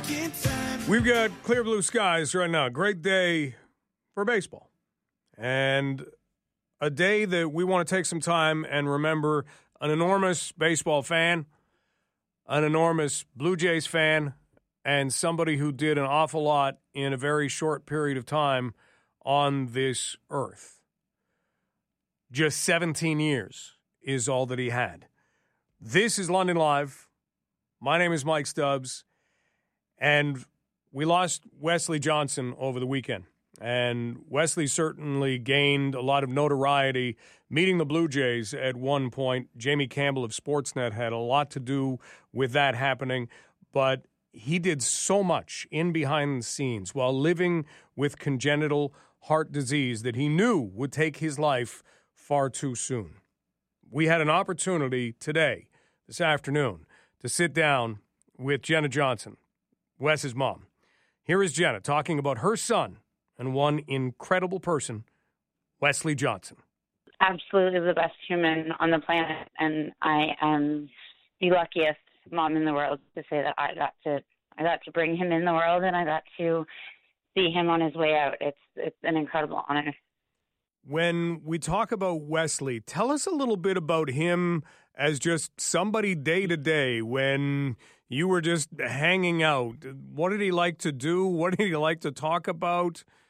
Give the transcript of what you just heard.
We've got clear blue skies right now. Great day for baseball. And a day that we want to take some time and remember an enormous baseball fan, an enormous Blue Jays fan, and somebody who did an awful lot in a very short period of time on this earth. Just 17 years is all that he had. This is London Live. My name is Mike Stubbs, and we lost Wesley Johnson over the weekend. And Wesley certainly gained a lot of notoriety meeting the Blue Jays at one point. Jamie Campbell of Sportsnet had a lot to do with that happening, but he did so much in behind the scenes while living with congenital heart disease that he knew would take his life far too soon. We had an opportunity today, this afternoon, to sit down with Jenna Johnson, Wes's mom. Here is Jenna talking about her son and one incredible person, Wesley Johnson. Absolutely the best human on the planet, and I am the luckiest mom in the world to say that I got to bring him in the world, and I got to see him on his way out. It's an incredible honor. When we talk about Wesley, tell us a little bit about him as just somebody day to day when you were just hanging out. What did he like to do? What did he like to talk about?